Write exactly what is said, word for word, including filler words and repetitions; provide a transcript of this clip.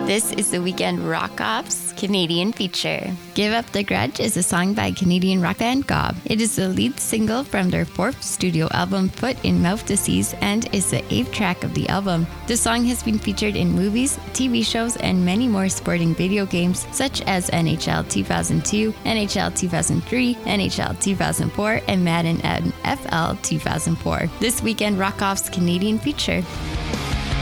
This is the Weekend Rock-Off's Canadian feature. Give Up the Grudge is a song by Canadian rock band Gob. It is the lead single from their fourth studio album, Foot in Mouth Disease, and is the eighth track of the album. The song has been featured in movies, T V shows, and many more sporting video games, such as N H L two thousand two, N H L two thousand three, N H L two thousand four, and Madden N F L two thousand four. This Weekend Rock-Off's Canadian feature.